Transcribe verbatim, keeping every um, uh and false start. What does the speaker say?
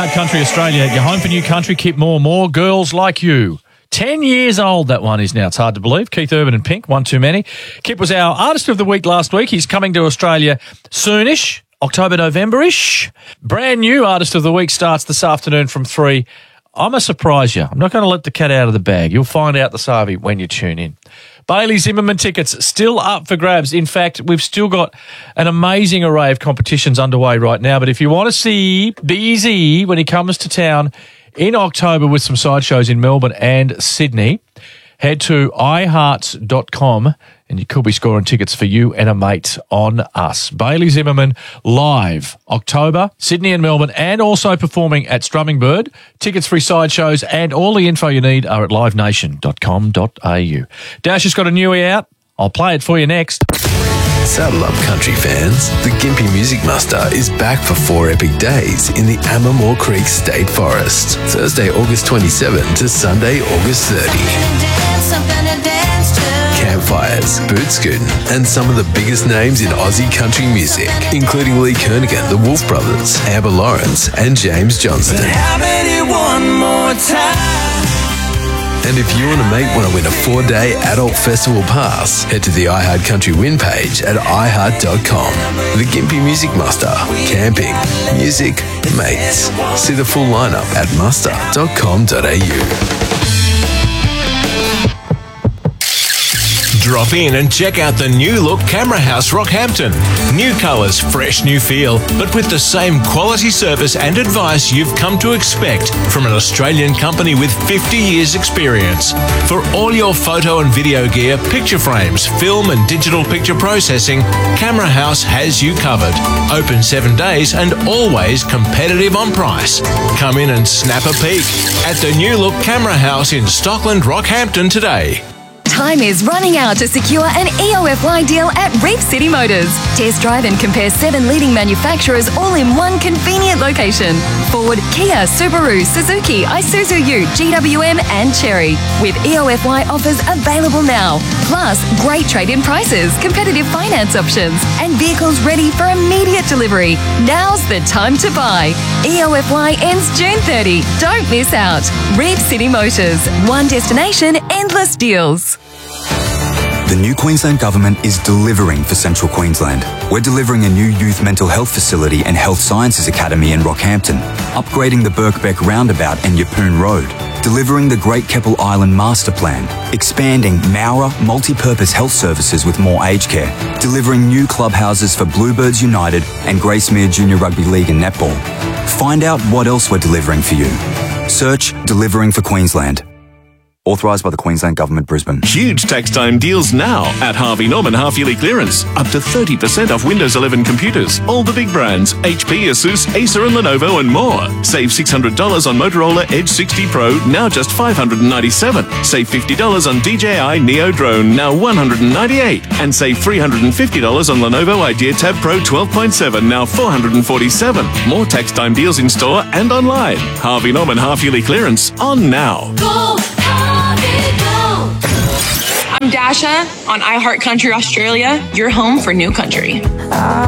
iHeart Country Australia, your home for new country. Kip Moore, more girls like you. Ten years old, that one is now. It's hard to believe. Keith Urban and Pink, one too many. Kip was our Artist of the Week last week. He's coming to Australia soonish, October, November-ish. Brand new Artist of the Week starts this afternoon from three. I'm going to surprise you. I'm not going to let the cat out of the bag. You'll find out this Harvey when you tune in. Bailey Zimmerman tickets still up for grabs. In fact, we've still got an amazing array of competitions underway right now. But if you want to see B Z when he comes to town in October with some sideshows in Melbourne and Sydney, head to i heart dot com and you could be scoring tickets for you and a mate on us. Bailey Zimmerman live October, Sydney and Melbourne, and also performing at Strumming Bird. Tickets, free sideshows, and all the info you need are at live nation dot com dot a u. Dash has got a newie out. I'll play it for you next. Saddle up, country fans. The Gympie Music Muster is back for four epic days in the Ammermoor Creek State Forest. Thursday, August twenty-seventh to Sunday, August thirtieth. Campfires, boot scooting, and some of the biggest names in Aussie country music, including Lee Kernaghan, the Wolf Brothers, Amber Lawrence, and James Johnston. One more time. And if you and a mate want to win a four-day adult festival pass, head to the iHeart Country win page at i heart dot com. The Gympie Music Muster. Camping, music, mates. See the full lineup at muster dot com dot a u. Drop in and check out the new look Camera House Rockhampton. New colours, fresh new feel, but with the same quality service and advice you've come to expect from an Australian company with fifty years experience. For all your photo and video gear, picture frames, film and digital picture processing, Camera House has you covered. Open seven days and always competitive on price. Come in and snap a peek at the new look Camera House in Stockland, Rockhampton today. Time is running out to secure an E O F Y deal at Reef City Motors. Test drive and compare seven leading manufacturers all in one convenient location. Ford, Kia, Subaru, Suzuki, Isuzu U, G W M and Chery. With E O F Y offers available now. Plus, great trade-in prices, competitive finance options, and vehicles ready for immediate delivery. Now's the time to buy. E O F Y ends June thirtieth. Don't miss out. Reef City Motors. One destination, endless deals. The new Queensland Government is delivering for Central Queensland. We're delivering a new youth mental health facility and health sciences academy in Rockhampton, upgrading the Birkbeck Roundabout and Yeppoon Road, delivering the Great Keppel Island Master Plan, expanding Mowra multi-purpose health services with more aged care, delivering new clubhouses for Bluebirds United and Gracemere Junior Rugby League and Netball. Find out what else we're delivering for you. Search Delivering for Queensland. Authorised by the Queensland Government, Brisbane. Huge tax time deals now at Harvey Norman half-yearly clearance. Up to thirty percent off Windows eleven computers. All the big brands, H P, Asus, Acer and Lenovo and more. Save six hundred dollars on Motorola Edge sixty Pro, now just five hundred ninety-seven dollars. Save fifty dollars on D J I Neo Drone, now one hundred ninety-eight dollars. And save three hundred fifty dollars on Lenovo Idea Tab Pro twelve point seven, now four hundred forty-seven dollars. More tax time deals in store and online. Harvey Norman half-yearly clearance on now. Go, Harvey, go. I'm Dasha on iHeart Country Australia, your home for new country.